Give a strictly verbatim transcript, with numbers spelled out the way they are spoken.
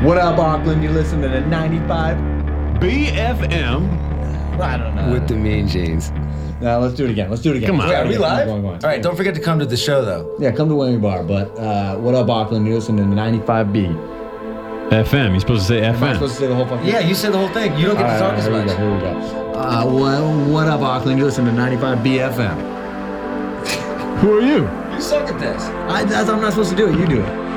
What up, Auckland? You listen to the ninety-five B F M. I don't know. With the Mean Jeans. No, let's do it again. Let's do it again. Come on. Wait, are we live? Going, going. All right, don't forget to come to the show, though. Yeah, come to Whammy Bar. But uh, what up, Auckland? You listen to the ninety-five B. F M. You're supposed to say F Am I M. supposed to say the whole fucking Yeah, you said the whole thing. You don't get All to right, talk all right, as here much. we go, here we go. Uh, what, what up, Auckland? You listen to ninety-five B F M. Who are you? You suck at this. I, that's, I'm not supposed to do it. You do it.